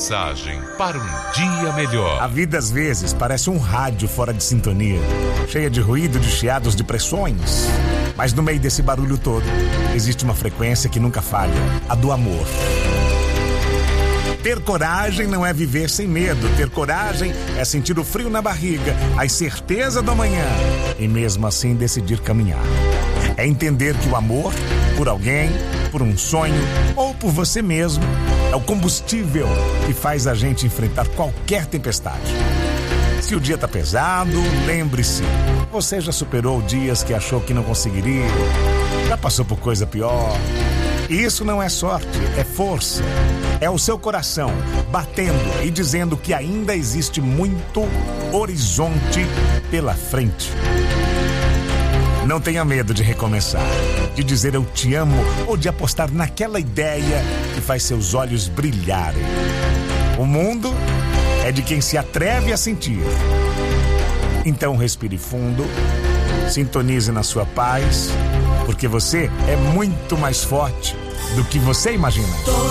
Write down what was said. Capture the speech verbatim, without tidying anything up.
mensagem para um dia melhor. A vida às vezes parece um rádio fora de sintonia, cheia de ruído, de chiados, de pressões. Mas no meio desse barulho todo, existe uma frequência que nunca falha, a do amor. Ter coragem não é viver sem medo. Ter coragem é sentir o frio na barriga, a incerteza do amanhã e mesmo assim decidir caminhar. É entender que o amor, por alguém, por um sonho ou por você mesmo, é o combustível que faz a gente enfrentar qualquer tempestade. Se o dia tá pesado, lembre-se, você já superou dias que achou que não conseguiria, já passou por coisa pior. E isso não é sorte, é força. É o seu coração batendo e dizendo que ainda existe muito horizonte pela frente. Não tenha medo de recomeçar, de dizer eu te amo ou de apostar naquela ideia que faz seus olhos brilharem. O mundo é de quem se atreve a sentir. Então respire fundo, sintonize na sua paz, porque você é muito mais forte do que você imagina.